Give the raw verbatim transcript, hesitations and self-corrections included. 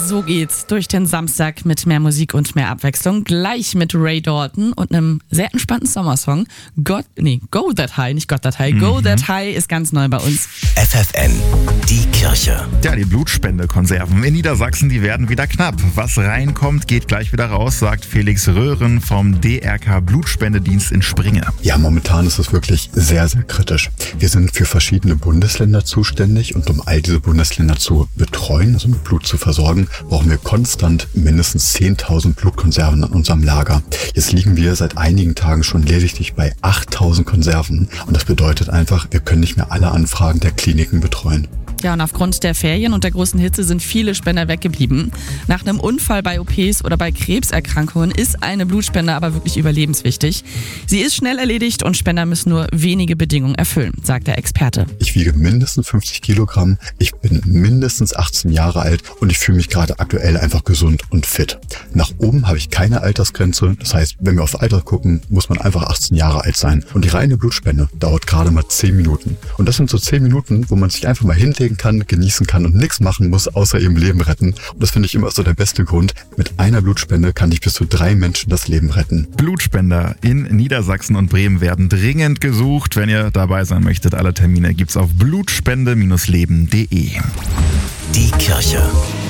So geht's durch den Samstag mit mehr Musik und mehr Abwechslung. Gleich mit Ray Dalton und einem sehr entspannten Sommersong. God, nee, Go That High, nicht Gott That High. Mhm. Go That High ist ganz neu bei uns. F F N, die Kirche. Ja, die Blutspendekonserven in Niedersachsen, die werden wieder knapp. Was reinkommt, geht gleich wieder raus, sagt Felix Röhren vom D R K Blutspendedienst in Springe. Ja, momentan ist es wirklich sehr, sehr kritisch. Wir sind für verschiedene Bundesländer zuständig und um all diese Bundesländer zu betreuen, also mit Blut zu versorgen, brauchen wir konstant mindestens zehntausend Blutkonserven an unserem Lager. Jetzt liegen wir seit einigen Tagen schon lediglich bei achttausend Konserven und das bedeutet einfach, wir können nicht mehr alle Anfragen der Kliniken betreuen. Ja, und aufgrund der Ferien und der großen Hitze sind viele Spender weggeblieben. Nach einem Unfall bei O Ps oder bei Krebserkrankungen ist eine Blutspende aber wirklich überlebenswichtig. Sie ist schnell erledigt und Spender müssen nur wenige Bedingungen erfüllen, sagt der Experte. Ich wiege mindestens fünfzig Kilogramm, ich bin mindestens achtzehn Jahre alt und ich fühle mich gerade aktuell einfach gesund und fit. Nach oben habe ich keine Altersgrenze, das heißt, wenn wir aufs Alter gucken, muss man einfach achtzehn Jahre alt sein. Und die reine Blutspende dauert gerade mal zehn Minuten. Und das sind so zehn Minuten, wo man sich einfach mal hinlegen kann, genießen kann und nichts machen muss, außer eben Leben retten. Und das finde ich immer so der beste Grund. Mit einer Blutspende kann ich bis zu drei Menschen das Leben retten. Blutspender in Niedersachsen und Bremen werden dringend gesucht. Wenn ihr dabei sein möchtet, alle Termine gibt's auf blutspende Bindestrich leben punkt de. Die Kirche